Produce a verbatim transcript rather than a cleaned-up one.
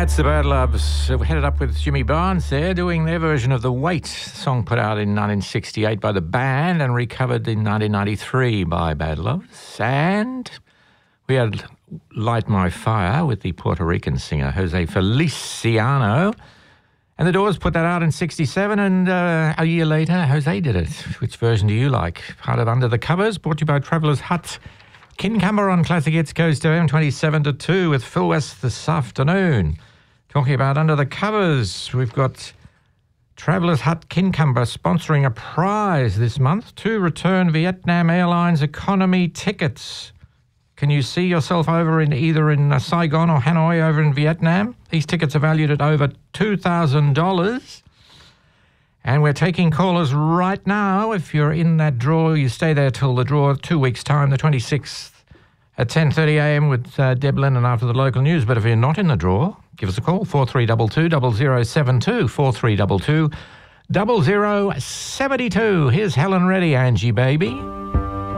That's the Bad Loves. We're headed up with Jimmy Barnes there, doing their version of The Wait, song put out in nineteen sixty-eight by the band and recovered in nineteen ninety-three by Bad Loves. And we had Light My Fire with the Puerto Rican singer Jose Feliciano. And the Doors put that out in sixty-seven, and uh, a year later, Jose did it. Which version do you like? Part of Under the Covers, brought to you by Traveller's Hut. Kincumber on Classic Hits goes to M twenty-seven to two with Phil West this afternoon. Talking about Under the Covers, we've got Traveller's Hut Kincumber sponsoring a prize this month. Two return Vietnam Airlines economy tickets. Can you see yourself over in either in Saigon or Hanoi over in Vietnam? These tickets are valued at over two thousand dollars. And we're taking callers right now. If you're in that draw, you stay there till the draw, two weeks' time, the twenty-sixth at ten thirty a m with uh, Deb Lennon after the local news. But if you're not in the draw, give us a call, four three two two, zero zero seven two, four three two two, zero zero seven two. Here's Helen Reddy, Angie Baby.